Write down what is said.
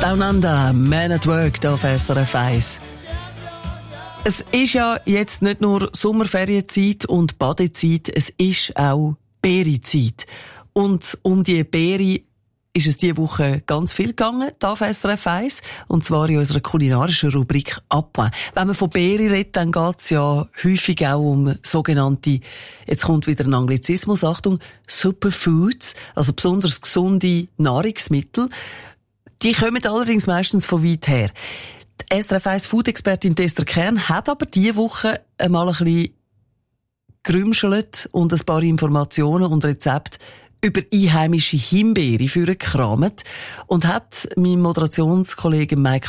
Down Under, Man at Work, hier auf SRF 1. Es ist ja jetzt nicht nur Sommerferienzeit und Badezeit, es ist auch Beerenzeit. Und um die Beere ist es diese Woche ganz viel gegangen, hier auf SRF 1, und zwar in unserer kulinarischen Rubrik «Appoint». Wenn man von Beere redet, dann geht es ja häufig auch um sogenannte, jetzt kommt wieder ein Anglizismus, Achtung, Superfoods, also besonders gesunde Nahrungsmittel. Die kommen allerdings meistens von weit her. Die SRF 1 Food-Expertin Esther Kern hat aber diese Woche einmal ein bisschen gerümschelt und ein paar Informationen und Rezepte über einheimische Himbeere vorgekramt und hat meinem Moderationskollegen Mike